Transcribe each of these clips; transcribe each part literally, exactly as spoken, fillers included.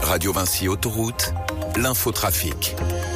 Radio Vinci Autoroute, l'infotrafic.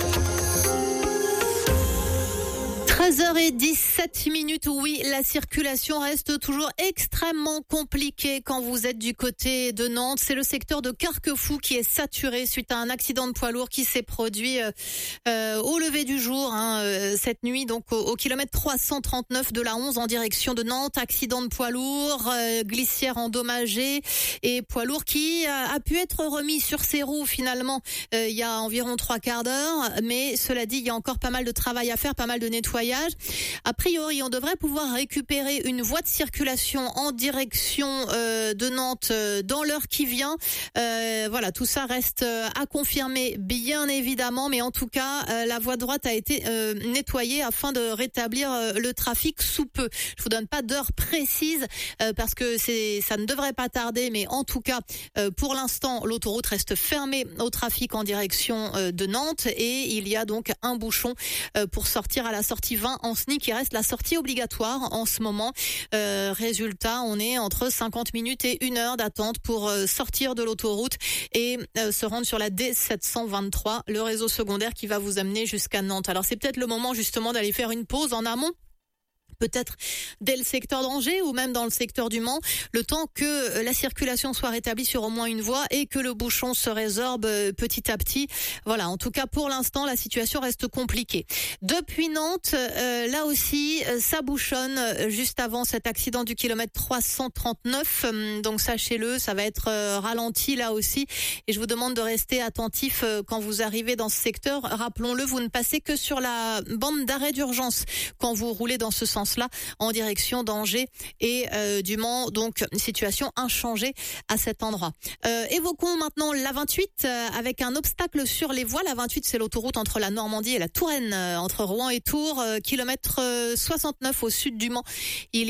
treize heures dix-sept minutes, oui, la circulation reste toujours extrêmement compliquée quand vous êtes du côté de Nantes. C'est le secteur de Carquefou qui est saturé suite à un accident de poids lourd qui s'est produit euh, euh, au lever du jour hein, euh, cette nuit, donc au, au kilomètre trois cent trente-neuf de la onze en direction de Nantes. Accident de poids lourd, euh, glissière endommagée et poids lourd qui a, a pu être remis sur ses roues finalement euh, il y a environ trois quarts d'heure. Mais cela dit, il y a encore pas mal de travail à faire, pas mal de nettoyage. A priori, on devrait pouvoir récupérer une voie de circulation en direction euh, de Nantes euh, dans l'heure qui vient. Euh, voilà, tout ça reste euh, à confirmer, bien évidemment, mais en tout cas, euh, la voie droite a été euh, nettoyée afin de rétablir euh, le trafic sous peu. Je vous donne pas d'heure précise euh, parce que c'est, ça ne devrait pas tarder, mais en tout cas, euh, pour l'instant, l'autoroute reste fermée au trafic en direction euh, de Nantes et il y a donc un bouchon euh, pour sortir à la sortie vingt en S N I qui reste la sortie obligatoire en ce moment. Euh, résultat, on est entre cinquante minutes et une heure d'attente pour euh, sortir de l'autoroute et euh, se rendre sur la D sept cent vingt-trois, le réseau secondaire qui va vous amener jusqu'à Nantes. Alors c'est peut-être le moment justement d'aller faire une pause en amont, peut-être dès le secteur d'Angers ou même dans le secteur du Mans, le temps que la circulation soit rétablie sur au moins une voie et que le bouchon se résorbe petit à petit. Voilà, en tout cas pour l'instant la situation reste compliquée. Depuis Nantes, euh, là aussi ça bouchonne juste avant cet accident du kilomètre trois cent trente-neuf, donc sachez-le, ça va être ralenti là aussi et je vous demande de rester attentif quand vous arrivez dans ce secteur. Rappelons-le, vous ne passez que sur la bande d'arrêt d'urgence quand vous roulez dans ce sens là en direction d'Angers et euh, du Mans, donc situation inchangée à cet endroit. Euh, évoquons maintenant la vingt-huit euh, avec un obstacle sur les voies. La vingt-huit, c'est l'autoroute entre la Normandie et la Touraine, euh, entre Rouen et Tours, euh, kilomètre soixante-neuf au sud du Mans. Il